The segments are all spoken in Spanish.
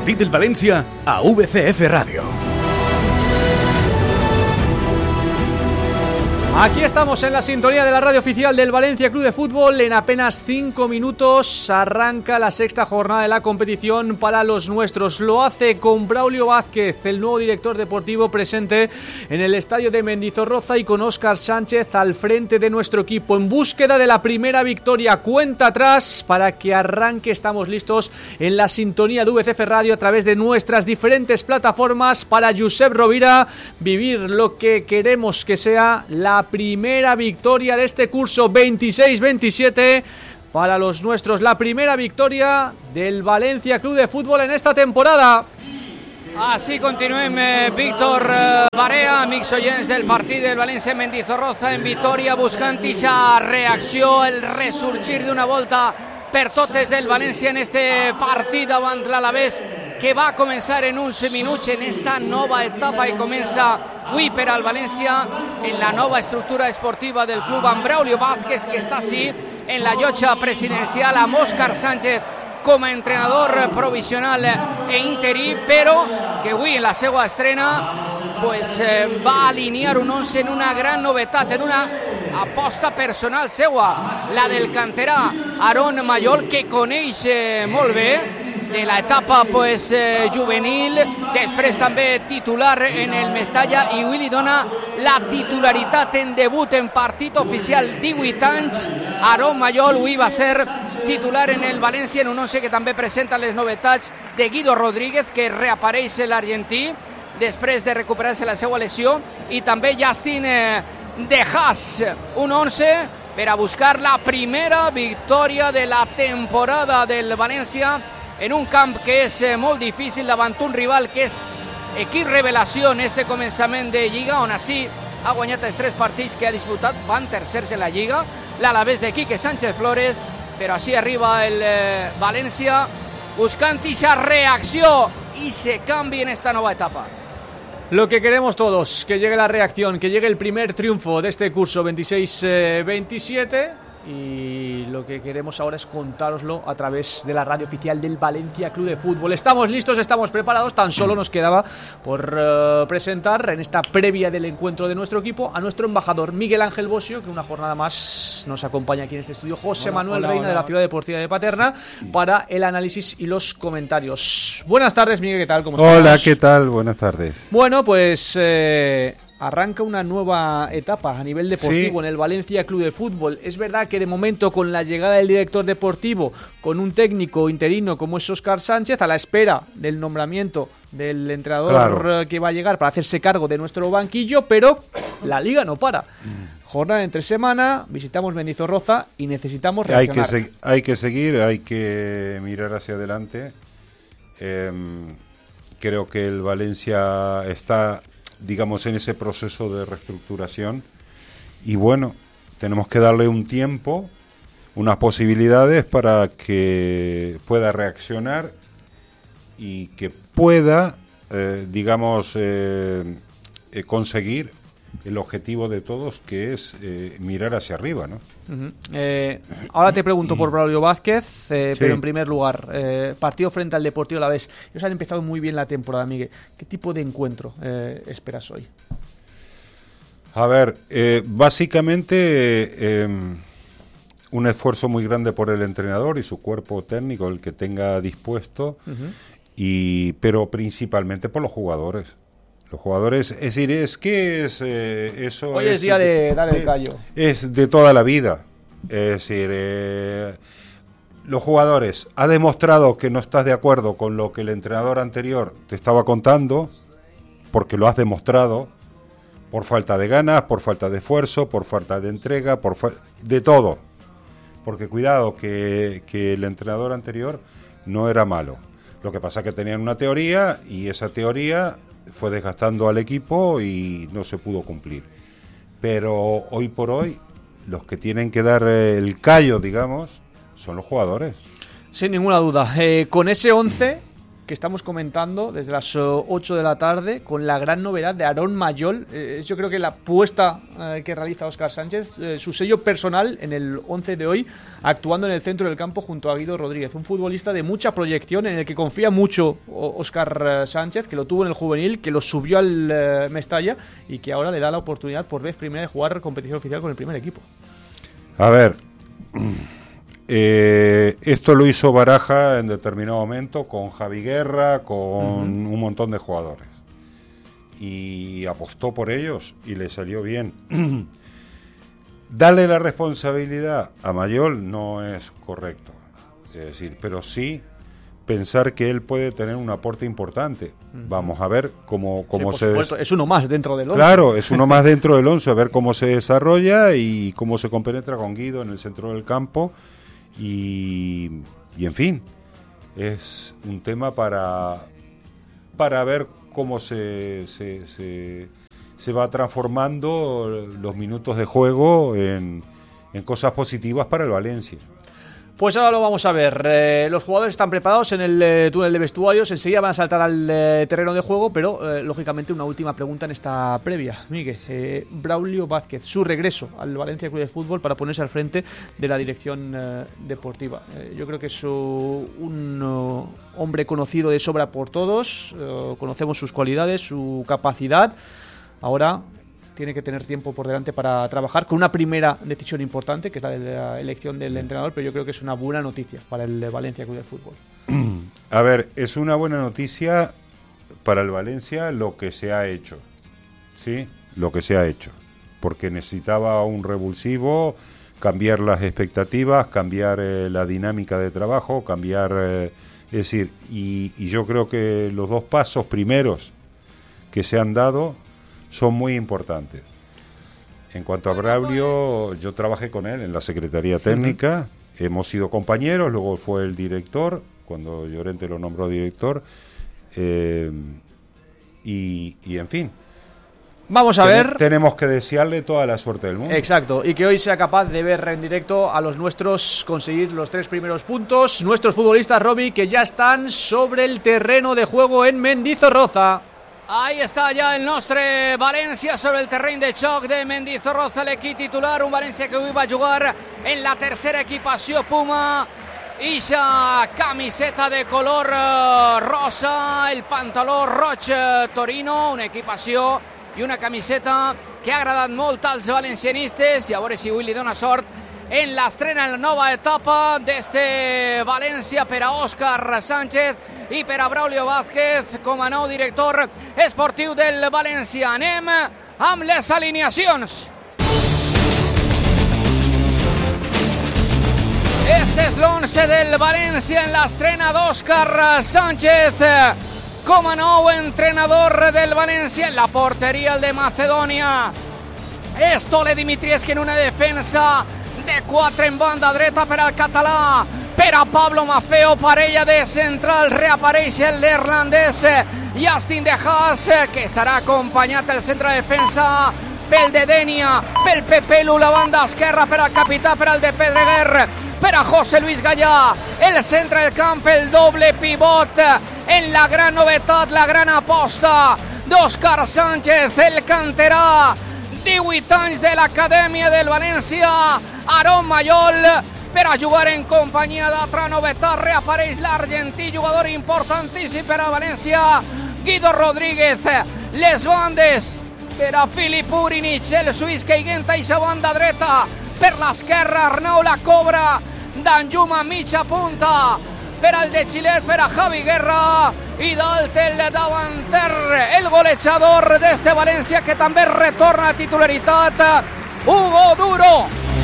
partit del València a VCF Radio. Aquí estamos en la sintonía de la radio oficial del Valencia Club de Fútbol. En apenas 5 minutos arranca la sexta jornada de la competición para los nuestros. Lo hace con Braulio Vázquez, el nuevo director deportivo, presente en el estadio de Mendizorroza, y con Óscar Sánchez al frente de nuestro equipo, en búsqueda de la primera victoria. Cuenta atrás para que arranque. Estamos listos en la sintonía de VCF Radio a través de nuestras diferentes plataformas para Josep Rovira vivir lo que queremos que sea la primera victoria de este curso 26-27 para los nuestros, la primera victoria del Valencia Club de Fútbol en esta temporada. Així continuem, Víctor Barea, amics oients del partit del València en Mendizorroza, en Vitoria, buscant aquesta reacció, el ressorgir d'una volta per totes del València en este partit davant l'Alavés, que va començar en uns minuts en esta nova etapa i comença avui per al València en la nova estructura esportiva del club, amb Braulio Vázquez, que està així en la llotja presidencial, amb Óscar Sánchez com a entrenador provisional e interí, però que avui en la seva estrena pues, va alinear un 11 en una gran novetat, en una aposta personal seua, la del canterà Aron Mayol, que coneix molt bé de l'etapa pues, juvenil, després també titular en el Mestalla, i avui li dona la titularitat en debut en partit oficial, 18 anys. Aron Mayol avui va ser titular en el València en un 11 que també presenta les novetats de Guido Rodríguez, que reapareix l'argentí després de recuperar-se la seva lesió, i també Justin De Haas, un 11 per a buscar la primera victòria de la temporada del València en un camp que és molt difícil, davant un rival que és equip revelació en este començament de Lliga, on així ha guanyat els 3 partits que ha disputat, van tercers en la Lliga, l'Alavés de Quique Sánchez Flores, però així arriba el València buscant aquesta reacció i se canvi en esta nova etapa. Lo que queremos todos, que llegue la reacción, que llegue el primer triunfo de este curso 26-27, y lo que queremos ahora es contároslo a través de la radio oficial del Valencia Club de Fútbol. Estamos listos, estamos preparados, tan solo nos quedaba por presentar en esta previa del encuentro de nuestro equipo a nuestro embajador Miguel Ángel Bosio, que una jornada más nos acompaña aquí en este estudio, José Manuel Reina de la Ciudad Deportiva de Paterna, para el análisis y los comentarios. Buenas tardes, Miguel, ¿qué tal? ¿Cómo estás? Hola, ¿qué tal? Buenas tardes. Bueno, pues arranca una nueva etapa a nivel deportivo en el Valencia Club de Fútbol. Es verdad que de momento, con la llegada del director deportivo, con un técnico interino como es Óscar Sánchez, a la espera del nombramiento del entrenador que va a llegar para hacerse cargo de nuestro banquillo, pero la liga no para. Jornada entre semana, visitamos Mendizorroza y necesitamos reaccionar. Hay que seguir, hay que mirar hacia adelante. Creo que el Valencia está, digamos, en ese proceso de reestructuración, y bueno, tenemos que darle un tiempo, unas posibilidades para que pueda reaccionar y que pueda, conseguir el objetivo de todos, que es mirar hacia arriba, ¿no? Ahora te pregunto por Braulio Vázquez, pero en primer lugar, partido frente al Deportivo Alavés. Ellos han empezado muy bien la temporada, Miguel. ¿Qué tipo de encuentro esperas hoy? A ver, básicamente un esfuerzo muy grande por el entrenador y su cuerpo técnico, el que tenga dispuesto, pero principalmente por los jugadores. Los jugadores, es decir, eso. Hoy es día de dar el callo. Es de toda la vida. Es decir, los jugadores, ha demostrado que no estás de acuerdo con lo que el entrenador anterior te estaba contando, porque lo has demostrado, por falta de ganas, por falta de esfuerzo, por falta de entrega, de todo. Porque cuidado, que el entrenador anterior no era malo. Lo que pasa es que tenían una teoría, y esa teoría fue desgastando al equipo y no se pudo cumplir. Pero hoy por hoy, los que tienen que dar el callo, digamos, son los jugadores. Sin ninguna duda. Con ese 11, que estamos comentando desde las 8 de la tarde con la gran novedad de Aarón Mayol. Yo creo que la apuesta que realiza Óscar Sánchez, su sello personal en el 11 de hoy, actuando en el centro del campo junto a Guido Rodríguez, un futbolista de mucha proyección en el que confía mucho Óscar Sánchez, que lo tuvo en el juvenil, que lo subió al Mestalla y que ahora le da la oportunidad por vez primera de jugar competición oficial con el primer equipo. A ver, esto lo hizo Baraja en determinado momento con Javi Guerra, con un montón de jugadores, y apostó por ellos y le salió bien. Darle la responsabilidad a Mayol no es correcto, es decir, pero sí pensar que él puede tener un aporte importante. Vamos a ver cómo sí, es uno más dentro del 11. Claro, es uno más dentro del 11, a ver cómo se desarrolla y cómo se compenetra con Guido en el centro del campo. Y en fin, es un tema para ver cómo se va transformando los minutos de juego en cosas positivas para el Valencia. Pues ahora lo vamos a ver. Los jugadores están preparados en el túnel de vestuarios. Enseguida van a saltar al terreno de juego, pero lógicamente una última pregunta en esta previa. Miguel, Braulio Vázquez, su regreso al Valencia Club de Fútbol para ponerse al frente de la dirección deportiva. Yo creo que es un hombre conocido de sobra por todos. Conocemos sus cualidades, su capacidad. Ahora tiene que tener tiempo por delante para trabajar con una primera decisión importante, que es la de la elección del entrenador, pero yo creo que es una buena noticia para el Valencia Club de Fútbol. A ver, es una buena noticia para el Valencia lo que se ha hecho, ¿sí? Lo que se ha hecho, porque necesitaba un revulsivo, cambiar las expectativas, cambiar la dinámica de trabajo, cambiar, es decir, y yo creo que los dos pasos primeros que se han dado son muy importantes. En cuanto a Braulio, yo trabajé con él en la Secretaría Técnica, hemos sido compañeros, luego fue el director, cuando Llorente lo nombró director, y en fin. Vamos a ver. Tenemos que desearle toda la suerte del mundo. Exacto, y que hoy sea capaz de ver en directo a los nuestros conseguir los 3 primeros puntos. Nuestros futbolistas, Robbie, que ya están sobre el terreno de juego en Mendizorroza. Ahí està ja el nostre València sobre el terreny de xoc de Mendizorroza, l'equip titular, un València que avui va jugar en la tercera equipació Puma, ixa camiseta de color rosa, el pantaló roig Torino, una equipació i una camiseta que ha agradat molt als valencianistes, i a veure si avui li dona sort en l'estrena, en la nova etapa d'este València per a Óscar Sánchez i per a Braulio Vázquez com a nou director esportiu del València. Anem amb les alineacions. Este és l'11 del València en l'estrena d'Óscar Sánchez com a nou entrenador del València. En la porteria el de Macedònia és Tole Dimitrievski en una defensa de 4 en banda dreta per al català, per a Pablo Maffeo, parella de central, reapareix el neerlandès Justin De Haas, que estarà acompanyat el centre de defensa pel de Denia, pel Pepelu, la banda esquerra per al capità, per al de Pedreguer, per a José Luis Gallà, el centre del camp, el doble pivot, en la gran novetat, la gran aposta d'Óscar Sánchez, el canterà, 18 anys de l'acadèmia del València, Aarón Mayol, per a jugar en companyia d'altra novetat, reapareix l'argentí, jugador importantíssim per a València, Guido Rodríguez, les bandes per a Filip Urinic, el suís que higuenta eixa banda dreta, per l'esquerra Arnau la cobra, Danjuma mitja punta, per al de Xilet, per a Javi Guerra, i dalt el davanter, el golejador d'este València, que també retorna a titularitat, Hugo Duro.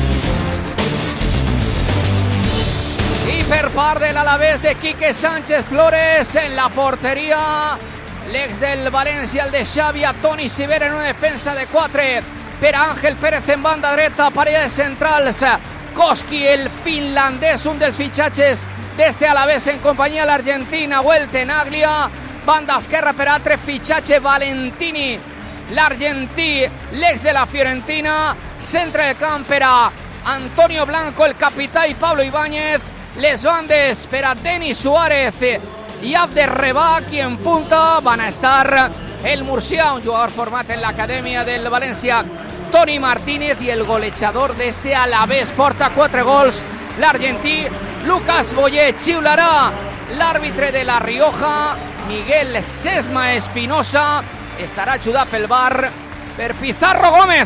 I per part de l'Alavés de Quique Sánchez Flores en la porteria, l'ex del València, el de Xavi Toni Sivera en una defensa de 4, per a Ángel Pérez en banda dreta, parella de centrals, Koski, el finlandès, un dels fitxatges d'este Alavés en companyia de l'Argentina, Nahuel Tenaglia, banda esquerra per altre fitxatge, Valentini, l'argentí, l'ex de la Fiorentina, centre del camp per a Antonio Blanco, el capità, i Pablo Ibáñez, les bandes per a Denis Suárez y Abderrebak, y en punta van a estar el Murcia, un jugador formado en la academia del Valencia, Toni Martínez, y el golejador de este Alavés, porta 4 gols, l'argentí Lucas Boyer. Xiularà l'àrbitre de La Rioja, Miguel Sesma Espinosa, estarà ajudat pel VAR per Pizarro Gómez.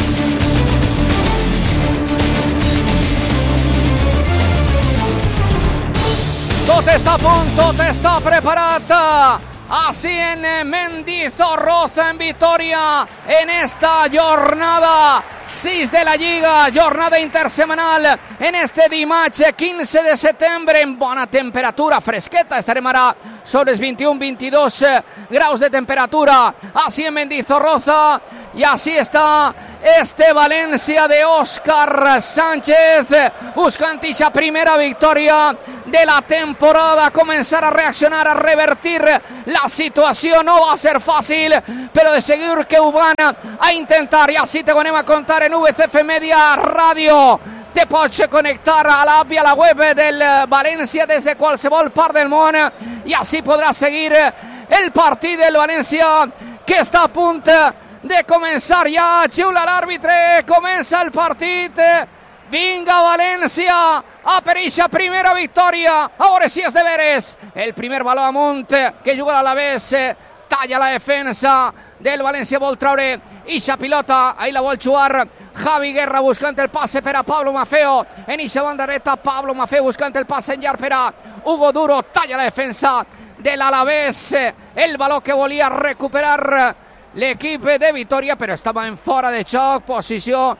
Tot està a punt, tot està preparat. Así en Mendizorroza, en Vitoria, en esta jornada 6 de la Lliga, jornada intersemanal, en este dimarts 15 de setembre, en bona temperatura, fresqueta, estarem ara sobre els 21-22 graus de temperatura, así en Mendizorroza, y así está este Valencia de Óscar Sánchez, buscant esa primera victòria de la temporada, comenzar a reaccionar, a revertir la situació. No va a ser fàcil, però de seguir que ho van a intentar, i així te ho anem a contar en VCF Media Ràdio. Te pots connectar a l'app i a la web del València des de qualsevol part del món, i així podràs seguir el partit del València, que està a punt de començar ja. Xiula l'àrbitre, comença el partit. Vinga València a per eixa primera victòria, a veure si és de veres. El primer baló amunt que juga l'Alavés, talla la defensa del València, vol treure eixa pilota, ahí la vol jugar Javi Guerra buscant el passe per a Pablo Maffeo, en eixa banda dreta Pablo Maffeo buscant el passe en llarg per a Hugo Duro, talla la defensa de l'Alavés, el baló que volia recuperar l'equip de Vitoria, però estava en fora de joc, posició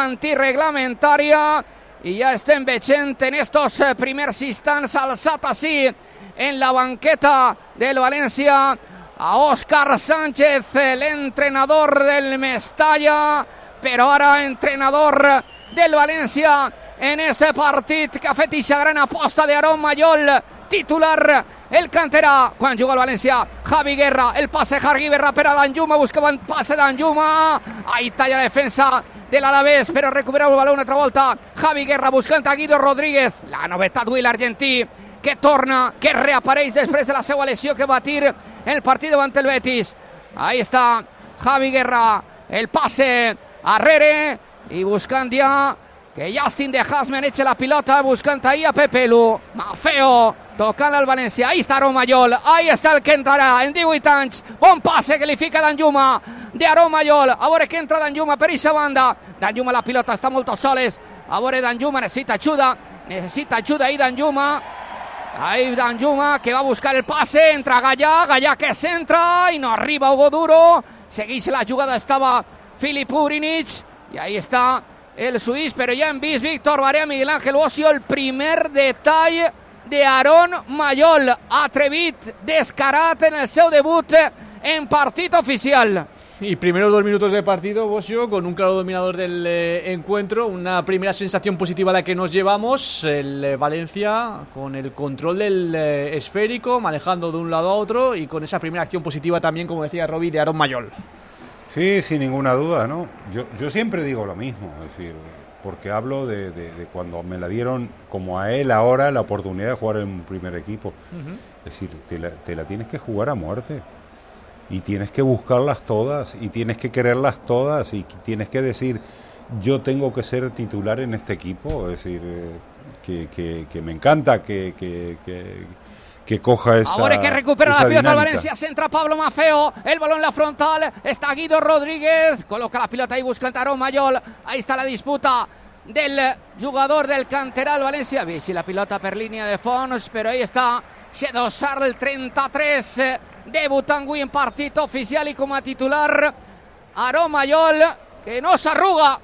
antirreglamentària, i ja estem veient en estos primers instants alçat així en la banqueta del València a Óscar Sánchez, l'entrenador del Mestalla, però ara entrenador del València en este partit, que ha fet eixa gran aposta d'Aaron Mayol, titular el canterà quan juga el València. Javi Guerra, el passe Javi Guerra per a Danjuma, buscava un passe Danjuma, ahí talla la defensa de l'Alavés, però recupera el baló una altra volta. Javi Guerra buscant a Guido Rodríguez, la novetat avui l'argentí, que torna, que reapareix després de la seva lesió que va patir el partit davant el Betis. Ahí està Javi Guerra, el passe arrere, i buscant ja que Justin de Hasman eche la pilota, buscant ahí a Pepe Lu. Maffeo tocant al València, ahí està Aaron Mayol, ahí està el que entrarà en 18 anys, bon passe que li fica Danjuma de Aaron Mayol, a veure que entra Danjuma per eixa banda. Danjuma, la pilota està molt soles, a veure Danjuma necessita ajuda ahí Danjuma. Ahí Danjuma, que va a buscar el pase, entra Gallà que centra i no arriba Hugo Duro, segueix la jugada, estava Filip Urinic, i ahí està el suís, però ja hem vist Víctor Barea, Miguel Ángel Bocio, el primer detall de Aaron Mayol, atrevit, descarat en el seu debut en partit oficial. Y primeros 2 minutos de partido, Bocio, con un claro dominador del encuentro, una primera sensación positiva a la que nos llevamos, el Valencia con el control del esférico, manejando de un lado a otro, y con esa primera acción positiva también, como decía Robbie, de Aaron Mayol. Sí, sin ninguna duda, ¿no? Yo siempre digo lo mismo, es decir, porque hablo de cuando me la dieron, como a él ahora, la oportunidad de jugar en un primer equipo. Es decir, te la tienes que jugar a muerte. Y tienes que buscarlas todas, y tienes que quererlas todas, y tienes que decir, yo tengo que ser titular en este equipo. Es decir, que me encanta que coja esa. Ahora que recupera la pilota al Valencia, centra Pablo Maffeo, el balón en la frontal, está Guido Rodríguez, coloca la pilota ahí, busca el Aaron Mayol, ahí está la disputa del jugador del canteral Valencia, visi la pilota per línia de fons, però ahí està Xedo Sarl, el 33, debutant avui en partit oficial i com a titular Aaron Mayol, que no s'arruga.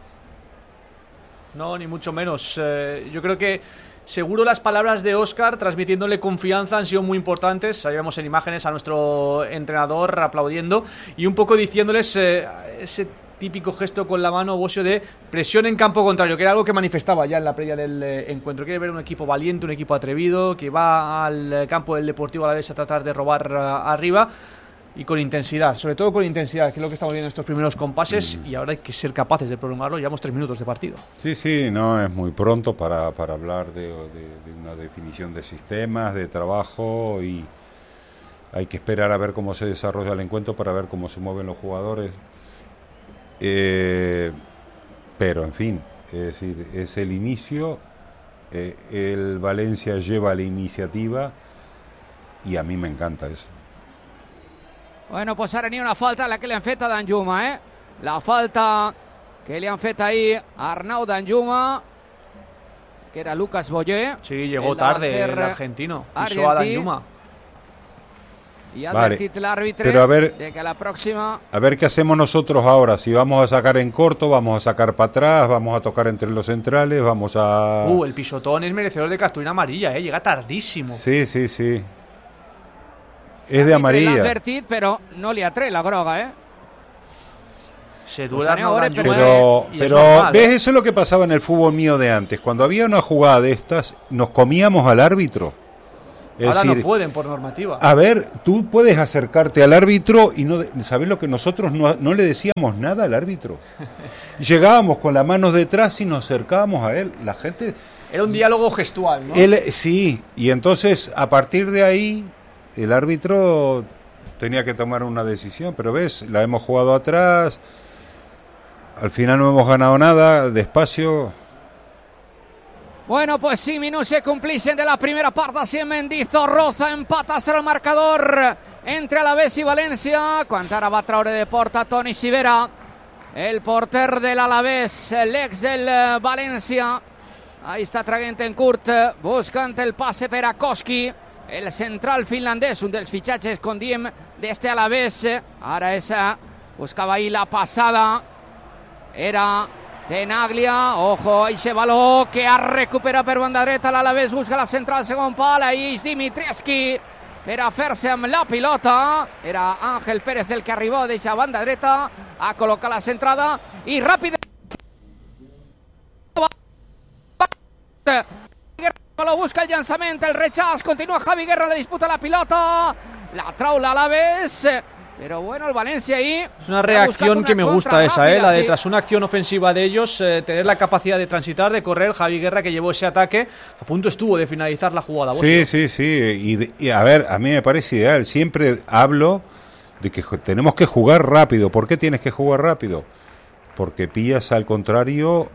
No, ni mucho menos. Yo creo que seguro las palabras de Óscar transmitiéndole confianza han sido muy importantes. Ahí vemos en imágenes a nuestro entrenador aplaudiendo y un poco diciéndoles ese típico gesto con la mano, Bocio, de presión en campo contrario, que era algo que manifestaba ya en la previa del encuentro. Quiere ver un equipo valiente, un equipo atrevido, que va al campo del Deportivo Alavés a tratar de robar arriba. y con intensidad, sobre todo con intensidad, que es lo que estamos viendo en estos primeros compases, y ahora hay que ser capaces de prolongarlo. Llevamos 3 minutos de partido. Sí, no, es muy pronto para hablar de una definición de sistemas, de trabajo, y hay que esperar a ver cómo se desarrolla el encuentro para ver cómo se mueven los jugadores. Pero, en fin, es decir, es el inicio, el Valencia lleva la iniciativa y a mí me encanta eso. Bueno, pues ara n'hi ha una falta la que li han fet a Danjuma, La falta que li han fet ahir a Arnau Danjuma, que era Lucas Boyer. Sí, llegó tarde el argentino. Pisó a Danjuma. Y ha advertit l'àrbitre pero a ver, de que la próxima... A ver qué hacemos nosotros ahora. Si vamos a sacar en corto, vamos a sacar para atrás, vamos a tocar entre los centrales, vamos a... El pisotón es merecedor de cartulina amarilla, Llega tardísimo. Sí. Es de amarilla. L'ha advertit, però no li ha tret la groga, Se dura pero ¿ves? Eso es lo que pasaba en el fútbol mío de antes. Cuando había una jugada de estas, nos comíamos al árbitro. Ahora no pueden por normativa. A ver, tú puedes acercarte al árbitro y no, ¿sabés lo que nosotros no le decíamos nada al árbitro? Llegábamos con las manos detrás y nos acercábamos a él. La gente... Era un diálogo gestual, ¿no? Sí, y entonces a partir de ahí el árbitro tenía que tomar una decisión, pero ves, la hemos jugado atrás, al final no hemos ganado nada, despacio... Bueno, pues 5 minuts se complixen de la primera part, així Mendizorroza empata el marcador entre Alavés i València, quan ara va treure de porta Toni Sivera, el porter de l'Alavés, l'ex del València. Ahí està traient en curt, buscant el passe per a Koski, el central finlandès, un dels fitxatges, com diem, d'este Alavés. Ara buscava ahí la passada, era Tenaglia, ojo, eixe baló que ha recuperat per banda dreta l'Alavés, busca la central, segon pal, ahí és Dimitrievski per a fer-se amb la pilota, era Ángel Pérez el que arribó d'eixa banda dreta a col·locar la centrada i ràpid lo busca el llançament, el rechaç, continua Javi Guerra, le disputa la pilota, la trau l'Alavés. Pero bueno, el Valencia ahí... Es una reacción que me gusta esa, rápida, la de tras una acción ofensiva de ellos, tener la capacidad de transitar, de correr. Javi Guerra, que llevó ese ataque, a punto estuvo de finalizar la jugada. Sí. Y a ver, a mí me parece ideal. Siempre hablo de que tenemos que jugar rápido. ¿Por qué tienes que jugar rápido? Porque pillas al contrario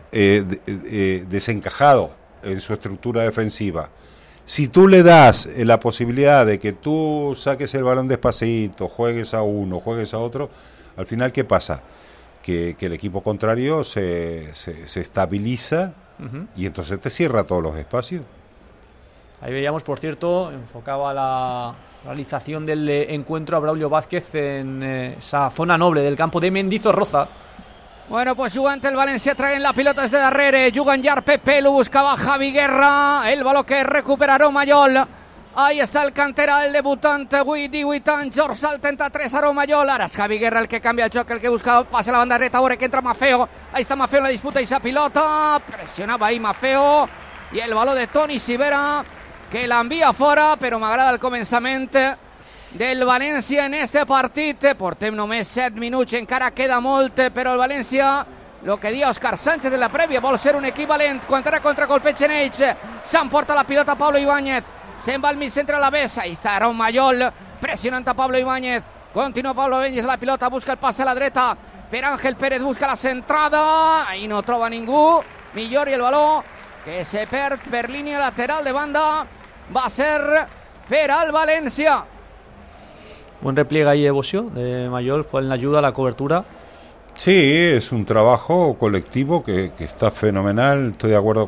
desencajado en su estructura defensiva. Si tú le das la posibilidad de que tú saques el balón despacito, juegues a uno, juegues a otro, al final, ¿qué pasa? Que el equipo contrario se estabiliza y entonces te cierra todos los espacios. Ahí veíamos, por cierto, enfocaba la realización del encuentro a Braulio Vázquez en esa zona noble del campo de Mendizorroza. Bueno, pues jugant el València, traient la pilota des de darrere, jugant llarg Pepe, lo buscava Javi Guerra, el baló que recupera Romallol, ahí està el cantera, el debutant, 18 anys, dorsal 33 a Romallol, ara és Javi Guerra el que canvia el joc, el que busca, passa a la banda dreta, veure que entra Maffeo, ahí està Maffeo en la disputa i esa pilota, pressionava ahí Maffeo, i el baló de Toni Sivera, que l'envia fora, però m'agrada el començament del València en este partit. Portem només 7 minuts, encara queda molt, però el València, el que dia Òscar Sánchez en la prèvia, vol ser un equivalent. Quan ara contracolpeig en ells, s'emporta la pilota Pablo Ibáñez, se'n va al mig centre a la besa, ahí està Aaron Mayol, pressionant a Pablo Ibáñez, continua Pablo Ibáñez la pilota, busca el passe a la dreta, per Ángel Pérez, busca la centrada, ahí no troba ningú, millor, i el baló que se perd per línia lateral de banda, va ser per al València. Buen repliegue ahí de Bosio, de Mayol, fue en la ayuda a la cobertura. Sí, es un trabajo colectivo que está fenomenal. Estoy de acuerdo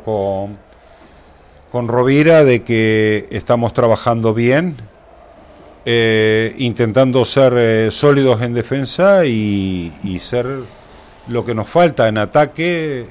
con Rovira de que estamos trabajando bien, intentando ser sólidos en defensa y ser lo que nos falta en ataque,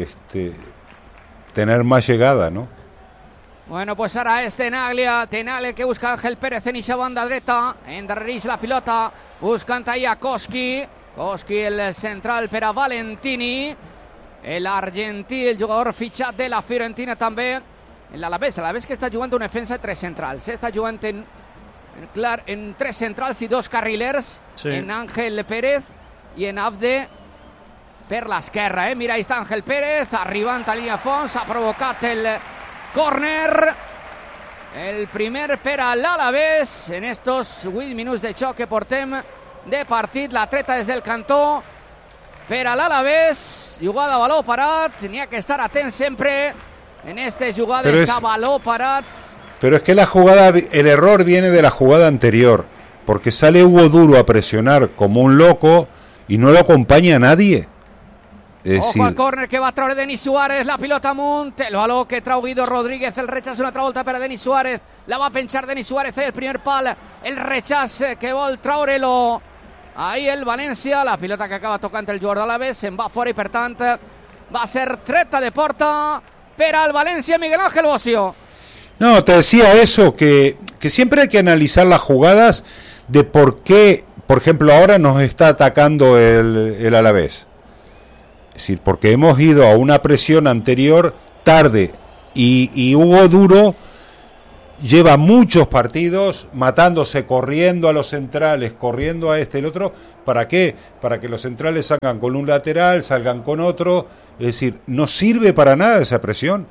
tener más llegada, ¿no? Bueno, pues ara és Tenaglia que busca Ángel Pérez en eixa banda dreta, endarrereix la pilota, buscant ahí a Koski, el central per a Valentini, l'argentí, el jugador fitxat de la Fiorentina també, l'Alavés que està jugant una defensa de 3 centrals, està jugant en en 3 centrals i 2 carrilers, sí. En Ángel Pérez i en Abde per l'esquerra. Mira, ahí està Ángel Pérez, arribant a línia fons, ha provocat el córner. El primer per a l'Alavés en estos 8 minuts de xoc que portem de partit. La treta des del cantó per a l'Alavés. Jugada a baló parat, n'hi ha que estar atent sempre en estas jugadas a baló parat. Pero es que la jugada, el error viene de la jugada anterior, porque sale Hugo Duro a presionar como un loco y no lo acompaña nadie. Ojo al córner que va a traure Denis Suárez, la pilota amunt, el baló que trau Guido Rodríguez, el rechaç una altra volta per a Denis Suárez, la va a penjar Denis Suárez, el primer pal, el rechaç que vol traure-lo ahí el València, la pilota que acaba tocant el jugador de l'Alavés, se'n va fora i per tant va a ser treta de porta per al València. Miguel Ángel Bocio. No, te decía eso, que siempre hay que analizar las jugadas de por qué, por ejemplo, ahora nos está atacando el Alavés. Es decir, porque hemos ido a una presión anterior tarde y Hugo Duro lleva muchos partidos matándose, corriendo a los centrales, corriendo a este y el otro. ¿Para qué? Para que los centrales salgan con un lateral, salgan con otro. Es decir, no sirve para nada esa presión.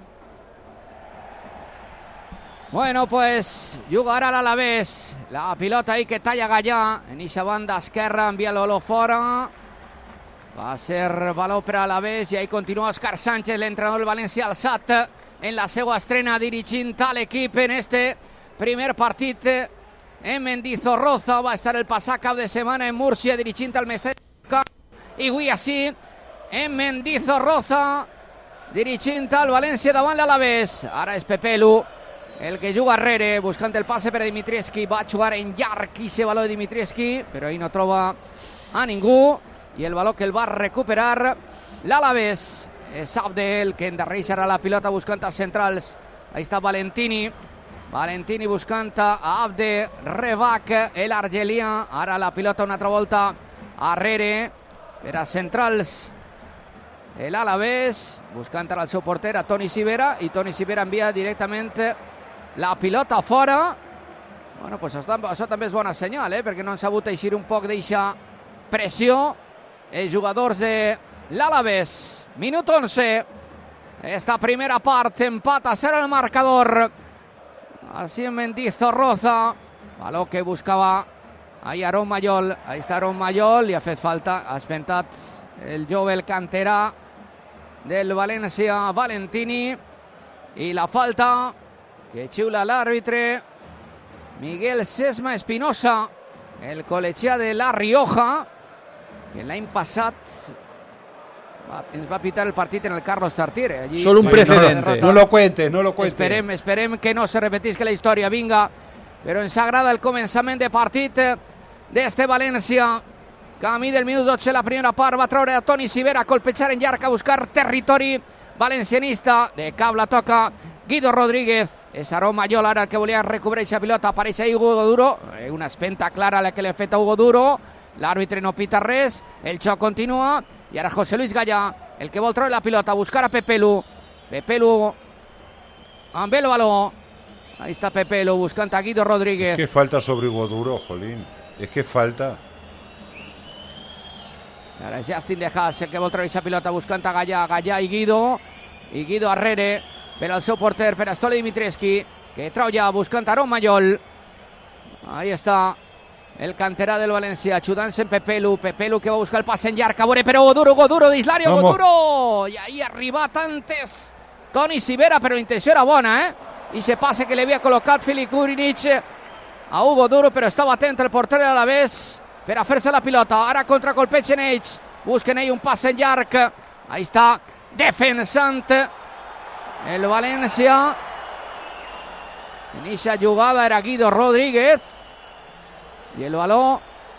Bueno, pues jugarà l'Alavés. La pilota ahí que talla Gallà en eixa banda esquerra, envia-lo fora. Va a ser baló per a l'Alavés i ahí continua Òscar Sánchez, l'entrenador del València, alçat en la seva estrena dirigint a l'equip en este primer partit en Mendizorroza. Va estar el passat cap de setmana en Múrcia dirigint al Mestalla i avui així en Mendizorroza dirigint al València davant l'Alavés. Ara és Pepelu el que juga arrere, buscant el passe per a Dimitrievski. Va jugar en llarg i se baló de Dimitrievski, però ahí no troba a ningú. I el baló que el va recuperar l'Alavés és Abdel, que endarrereixarà la pilota buscant els centrals. Ahí està Valentini buscant a Abde Rebac, l'argelià. Ara la pilota una altra volta arrere per a centrals l'Alavés, buscant ara el seu porter, a Toni Sivera, i Toni Sivera envia directament la pilota fora. Bueno, pues això també és bona senyal, perquè no han sabut eixir un poc d'eixa pressió els jugadors de l'Alavés. Minut 11. Esta primera part, empat a 0 el marcador. Así en Mendizorroza. Baló que buscava ahí Aarón Mayol. Ahí està Aarón Mayol. Li ha fet falta. Ha espentat el jove, el canterà del València, Valentini. I la falta que xiula l'àrbitre Miguel Sesma Espinosa, el col·legià de La Rioja, que l'any passat ens va pitar el partit en el Carlos Tartiere. Allí solo un precedente. No lo cuentes. Esperem que no se repetisca la història. Vinga, però ens agrada el començament de partit d'este València. Camí del minut 12, la primera part, va treure a Toni Sivera a colpejar en llarg, a buscar territori valencianista. De cap la toca Guido Rodríguez. És Aarón Mayol ara el que volia recobrir aquesta pilota. Apareix ahí Hugo Duro. Una espenta clara la que li ha fet a Hugo Duro. L'àrbitre no pita res. El xoc continua. I ara José Luis Gallà, el que vol treure la pilota, a buscar a Pepelu. Pepelu amb el baló. Ahí està Pepelu buscant a Guido Rodríguez. ¿Qué falta sobre Hugo Duro, Jolín? Es que falta. Ara és Justin De Haas el que vol treure aquesta pilota buscant a Gallà i Guido arrere per al seu porter, per a Stole Dimitrievski, que trau ja buscant a Aarón Mayol. Ahí està el canterà del València ajudant-se en Pepelu que va buscar el passe en llarg, a veure per Hugo Duro d'Islari, Hugo Duro, i ahí ha arribat antes Toni Sivera, però la intenció era bona, i se passe que li havia col·locat Filip Kurinic a Hugo Duro, però estava atent el porter de l'Alavés per a fer-se la pilota. Ara contracolpegen ells, busquen ell un passe en llarg, ahí està defensant el València. En eixa jugada era Guido Rodríguez y el balón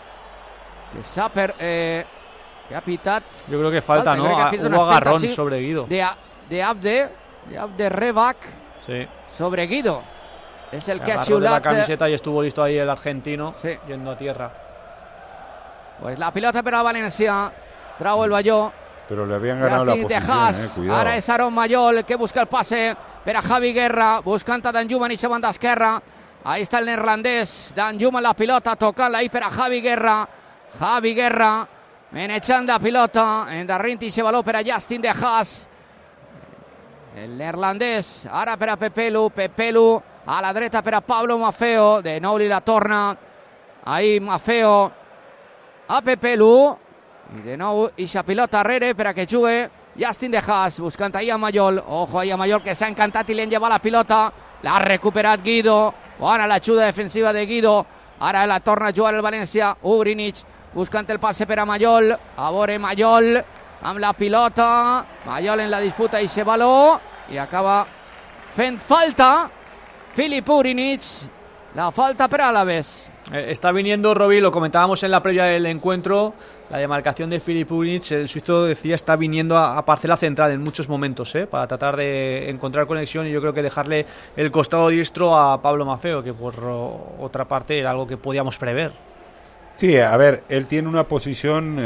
que ha pitat. Yo creo que falta, ¿no? Hubo agarrón sobre Guido. De Abde Rebac, sí, sobre Guido. Es el que ha xiulat la camiseta y estuvo listo ahí el argentino, sí, yendo a tierra. Pues la pilota per a València, trau el balló. Pero le habían ganado Justin la posición, cuidado. Ara és Aarón Mayol que busca el passe per a Javi Guerra, buscant a Danjuma en eixa banda esquerra. Ahí está el neerlandés. Dan Juma la pilota. Toca-la ahí per a Javi Guerra. Javi Guerra. Menechant de pilota. Endarrere-hi se valor per a Justin De Haas. El neerlandès. Ara per a Pepelu. Pepelu. A la dreta per a Pablo Maffeo. De nou li la torna. Ahí Maffeo. A Pepelu. I de nou ixa pilota arrere per a que jugui Justin De Haas, buscant ahí a Mayol. Ojo ahí a Mayol, que s'ha encantat i li han llevat la pilota. L'ha recuperat Guido. Bona l'ajuda defensiva de Guido. Ara la torna a jugar el València. Ugrinic buscant el passe per a Mayol. A veure Mayol amb la pilota. Mayol en la disputa i se valor. I acaba fent falta Filip Ugrinic. La falta per Alavés. Está viniendo, Roby, lo comentábamos en la previa del encuentro, la demarcación de Filip Ugrinic. El suizo decía está viniendo a parcela central en muchos momentos, para tratar de encontrar conexión, y yo creo que dejarle el costado diestro a Pablo Maffeo, que por otra parte era algo que podíamos prever. Sí, a ver, él tiene una posición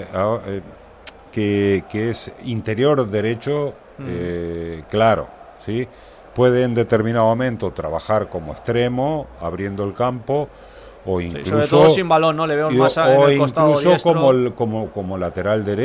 que es interior derecho, claro, ¿sí? Puede en determinado momento trabajar como extremo, abriendo el campo, o incluso, sobre todo sin balón, ¿no? Le veo más en el costado incluso diestro. como lateral derecho.